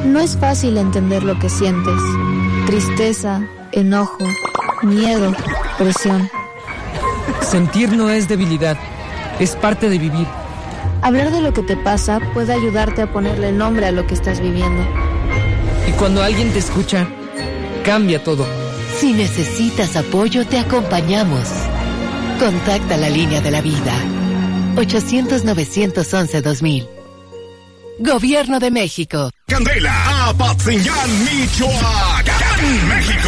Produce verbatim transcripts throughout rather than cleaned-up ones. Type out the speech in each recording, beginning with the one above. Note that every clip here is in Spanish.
No es fácil entender lo que sientes. Tristeza, enojo, miedo, presión. Sentir no es debilidad, es parte de vivir. Hablar de lo que te pasa puede ayudarte a ponerle nombre a lo que estás viviendo. Y cuando alguien te escucha, cambia todo. Si necesitas apoyo, te acompañamos. Contacta la línea de la vida. ochocientos, novecientos once, dos mil. Gobierno de México. Candela, Apatzingán, Michoacán, México.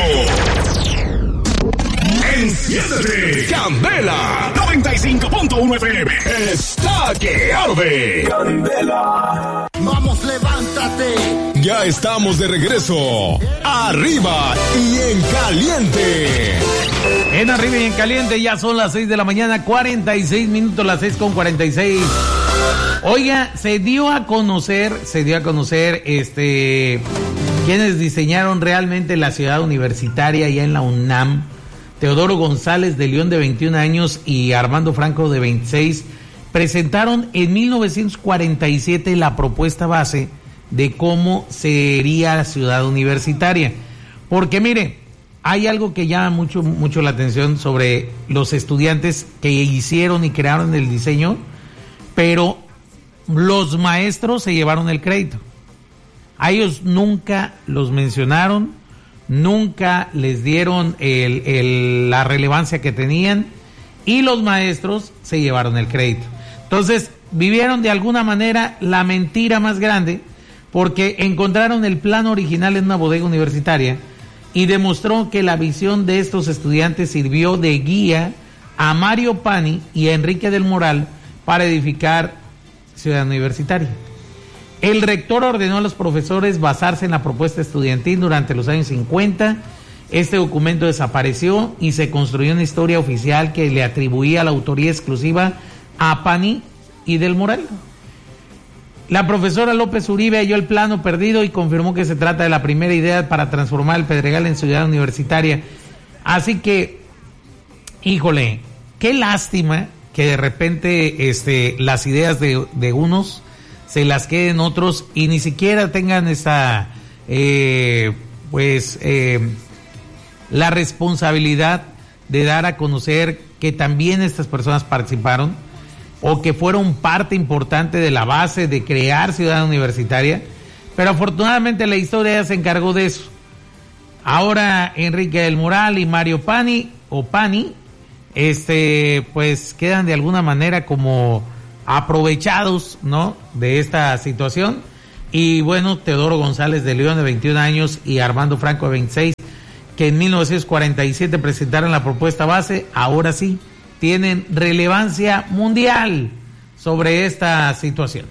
Enciéndete, Candela, noventa y cinco punto uno F M. Está que arde. Candela. Vamos, levántate. Ya estamos de regreso. Arriba y en caliente. En Arriba y en Caliente ya son las seis de la mañana, cuarenta y seis minutos, las seis con cuarenta y seis. Oiga, se dio a conocer, se dio a conocer, este, quienes diseñaron realmente la ciudad universitaria ya en la UNAM. Teodoro González de León, de veintiún años, y Armando Franco, de veintiséis, presentaron en mil novecientos cuarenta y siete la propuesta base de cómo sería la ciudad universitaria. Porque mire, hay algo que llama mucho, mucho la atención sobre los estudiantes que hicieron y crearon el diseño, pero los maestros se llevaron el crédito. A ellos nunca los mencionaron, nunca les dieron el, el, la relevancia que tenían, y los maestros se llevaron el crédito. Entonces, vivieron de alguna manera la mentira más grande, porque encontraron el plan original en una bodega universitaria y demostró que la visión de estos estudiantes sirvió de guía a Mario Pani y a Enrique del Moral para edificar Ciudad Universitaria. El rector ordenó a los profesores basarse en la propuesta estudiantil durante los años cincuenta. Este documento desapareció y se construyó una historia oficial que le atribuía la autoría exclusiva a Pani y del Moral. La profesora López Uribe halló el plano perdido y confirmó que se trata de la primera idea para transformar el Pedregal en ciudad universitaria. Así que, híjole, qué lástima que de repente este, las ideas de, de unos se las queden otros y ni siquiera tengan esa, eh, pues, eh, la responsabilidad de dar a conocer que también estas personas participaron o que fueron parte importante de la base de crear Ciudad Universitaria, pero afortunadamente la historia ya se encargó de eso. Ahora Enrique del Moral y Mario Pani, o Pani, este, pues quedan de alguna manera como aprovechados, ¿no?, de esta situación. Y bueno, Teodoro González de León, de veintiún años, y Armando Franco, de veintiséis, que en mil novecientos cuarenta y siete presentaron la propuesta base, ahora sí tienen relevancia mundial sobre esta situación.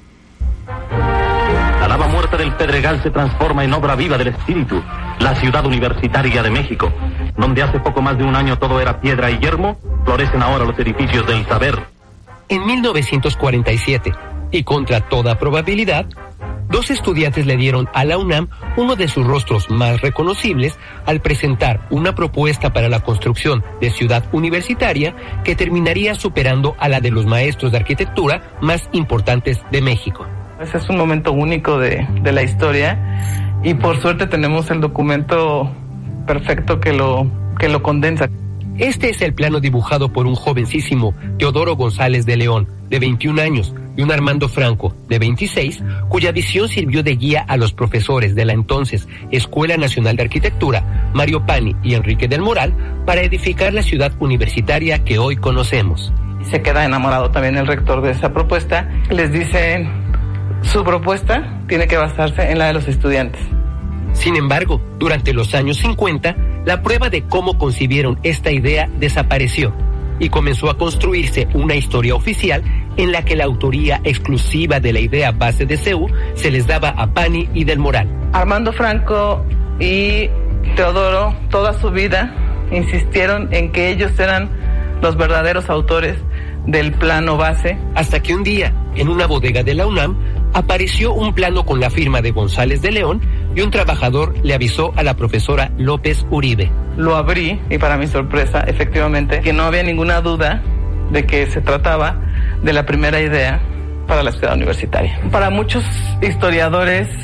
La lava muerta del Pedregal se transforma en obra viva del espíritu, la ciudad universitaria de México, donde hace poco más de un año todo era piedra y yermo, florecen ahora los edificios del saber. En mil novecientos cuarenta y siete, y contra toda probabilidad, dos estudiantes le dieron a la UNAM uno de sus rostros más reconocibles al presentar una propuesta para la construcción de ciudad universitaria que terminaría superando a la de los maestros de arquitectura más importantes de México. Ese es un momento único de, de la historia y por suerte tenemos el documento perfecto que lo, que lo condensa. Este es el plano dibujado por un jovencísimo Teodoro González de León, de veintiún años, y un Armando Franco, de veintiséis, cuya visión sirvió de guía a los profesores de la entonces Escuela Nacional de Arquitectura, Mario Pani y Enrique del Moral, para edificar la ciudad universitaria que hoy conocemos. Y se queda enamorado también el rector de esa propuesta. Les dicen, su propuesta tiene que basarse en la de los estudiantes. Sin embargo, durante los años cincuenta, la prueba de cómo concibieron esta idea desapareció y comenzó a construirse una historia oficial en la que la autoría exclusiva de la idea base de C E U se les daba a Pani y del Moral. Armando Franco y Teodoro toda su vida insistieron en que ellos eran los verdaderos autores del plano base. Hasta que un día, en una bodega de la UNAM, apareció un plano con la firma de González de León y un trabajador le avisó a la profesora López Uribe. Lo abrí y para mi sorpresa, efectivamente, que no había ninguna duda de que se trataba de la primera idea para la ciudad universitaria. Para muchos historiadores,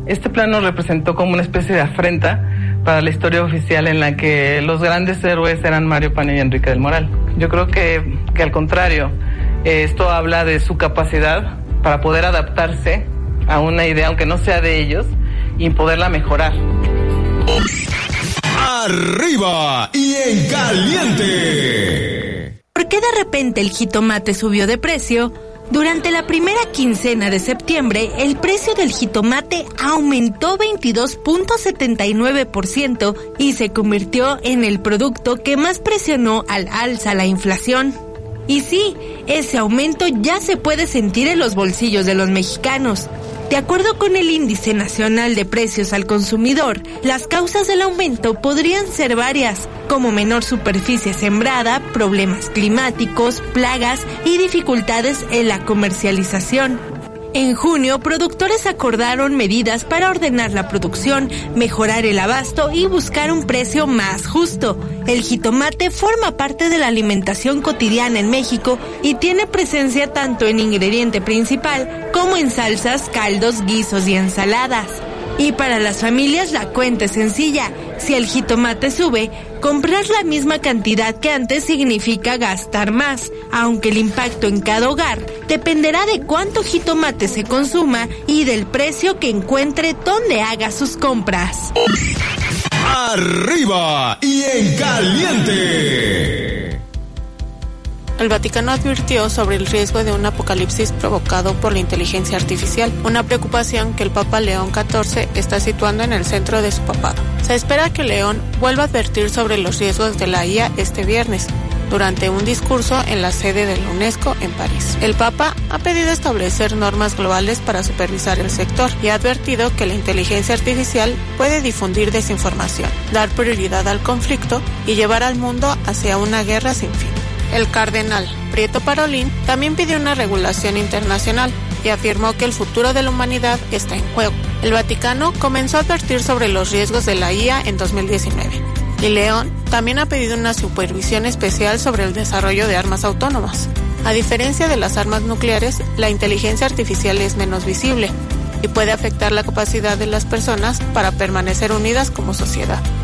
Este plano representó como una especie de afrenta para la historia oficial en la que los grandes héroes eran Mario Pana y Enrique del Moral. Yo creo que, que al contrario, esto habla de su capacidad para poder adaptarse a una idea, aunque no sea de ellos, y poderla mejorar. Arriba y en caliente. ¿Por qué de repente el jitomate subió de precio? Durante la primera quincena de septiembre, el precio del jitomate aumentó veintidós punto setenta y nueve por ciento y se convirtió en el producto que más presionó al alza la inflación. Y sí, ese aumento ya se puede sentir en los bolsillos de los mexicanos. De acuerdo con el Índice Nacional de Precios al Consumidor, las causas del aumento podrían ser varias, como menor superficie sembrada, problemas climáticos, plagas y dificultades en la comercialización. En junio, productores acordaron medidas para ordenar la producción, mejorar el abasto y buscar un precio más justo. El jitomate forma parte de la alimentación cotidiana en México y tiene presencia tanto en ingrediente principal como en salsas, caldos, guisos y ensaladas. Y para las familias la cuenta es sencilla. Si el jitomate sube, comprar la misma cantidad que antes significa gastar más, aunque el impacto en cada hogar dependerá de cuánto jitomate se consuma y del precio que encuentre donde haga sus compras. Arriba y en caliente. El Vaticano advirtió sobre el riesgo de un apocalipsis provocado por la inteligencia artificial, una preocupación que el Papa León catorce está situando en el centro de su papado. Se espera que León vuelva a advertir sobre los riesgos de la I A este viernes, durante un discurso en la sede de la UNESCO en París. El Papa ha pedido establecer normas globales para supervisar el sector y ha advertido que la inteligencia artificial puede difundir desinformación, dar prioridad al conflicto y llevar al mundo hacia una guerra sin fin. El cardenal Prieto Parolin también pidió una regulación internacional y afirmó que el futuro de la humanidad está en juego. El Vaticano comenzó a advertir sobre los riesgos de la I A en dos mil diecinueve. Y León también ha pedido una supervisión especial sobre el desarrollo de armas autónomas. A diferencia de las armas nucleares, la inteligencia artificial es menos visible y puede afectar la capacidad de las personas para permanecer unidas como sociedad.